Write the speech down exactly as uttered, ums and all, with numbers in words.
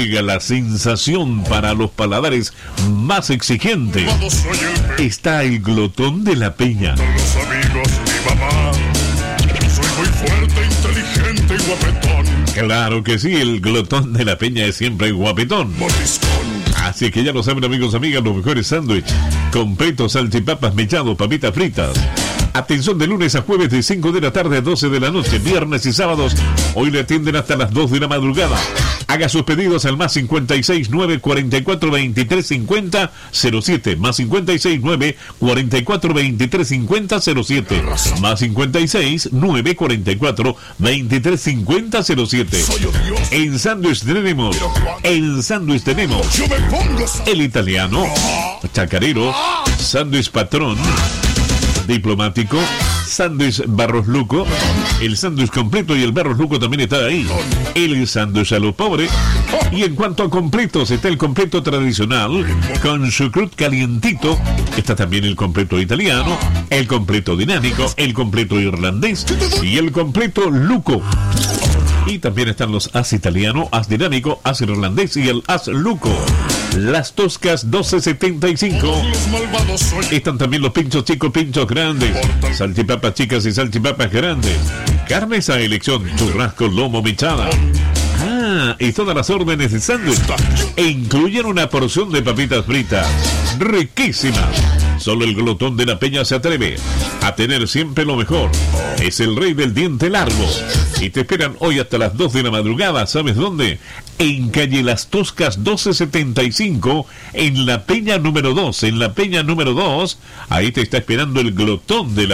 llega la sensación para los paladares más exigentes. Está el glotón de la Peña. Los amigos, mi mamá. Soy muy fuerte, inteligente y guapetón. Claro que sí, el glotón de la Peña es siempre guapetón. Mordiscón. Así que ya lo saben, amigos, amigas, los mejores sándwiches completos, salchipapas, mechados, papitas fritas. Atención, de lunes a jueves de cinco de la tarde a doce de la noche, viernes y sábados. Hoy le atienden hasta las dos de la madrugada. Haga sus pedidos al más cincuenta y seis, nueve, cuarenta y cuatro, veintitrés, cincuenta, cero siete. Más cincuenta y seis, nueve, cuarenta y cuatro, veintitrés, cincuenta, cero siete. Más cincuenta y seis, nueve, cuarenta y cuatro, veintitrés, cincuenta, cero siete. En sándwich tenemos, en sándwich tenemos el italiano, chacarero, sándwich patrón, diplomático, sándwich Barros Luco, el sándwich completo y el Barros Luco también está ahí, el sándwich a lo pobre. Y en cuanto a completos, está el completo tradicional con chucrut calientito, está también el completo italiano, el completo dinámico, el completo irlandés y el completo Luco. Y también están los as italiano, as dinámico, as irlandés y el as Luco. Las Toscas doce setenta y cinco. Están también los pinchos chicos, pinchos grandes, salchipapas chicas y salchipapas grandes. Carnes a elección, churrasco, lomo, mechada. Ah, y todas las órdenes de sándwich e incluyen una porción de papitas fritas riquísimas. Solo el glotón de la Peña se atreve a tener siempre lo mejor. Es el rey del diente largo. Y te esperan hoy hasta las dos de la madrugada. ¿Sabes dónde? En calle Las Toscas doce setenta y cinco, en la Peña número dos. En la Peña número dos, ahí te está esperando el glotón de la